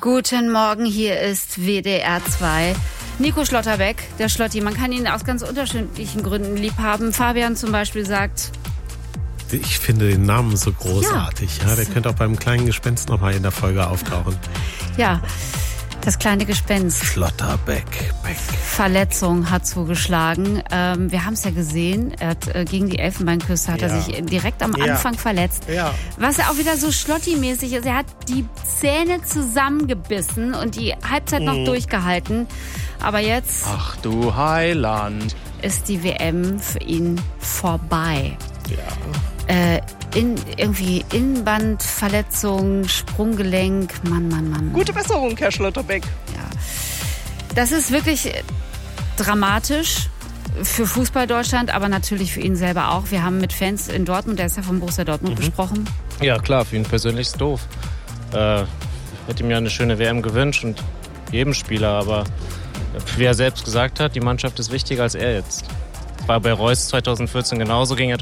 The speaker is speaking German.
Guten Morgen, hier ist WDR 2. Nico Schlotterbeck, der Schlotti. Man kann ihn aus ganz unterschiedlichen Gründen lieb haben. Fabian zum Beispiel sagt... Ich finde den Namen so großartig. Ja, der könnte auch beim kleinen Gespenst nochmal in der Folge auftauchen. Ja, das kleine Gespenst. Schlotterbeck. Verletzung hat zugeschlagen. Wir haben es ja gesehen. Er hat, gegen die Elfenbeinküste hat er sich direkt am Anfang verletzt. Ja. Was ja auch wieder so Schlotti-mäßig ist. Er hat die Zähne zusammengebissen und die Halbzeit noch durchgehalten. Aber jetzt... Ach du Heiland. ...ist die WM für ihn vorbei. Ja. Irgendwie Innenbandverletzung, Sprunggelenk, Mann. Gute Besserung, Herr Schlotterbeck. Ja. Das ist wirklich dramatisch für Fußball Deutschland, aber natürlich für ihn selber auch. Wir haben mit Fans in Dortmund, der ist ja von Borussia Dortmund gesprochen. Ja klar, für ihn persönlich ist doof. Hätte ihm ja eine schöne WM gewünscht und jedem Spieler, aber wie er selbst gesagt hat, die Mannschaft ist wichtiger als er jetzt. War bei Reus 2014 genauso, ging er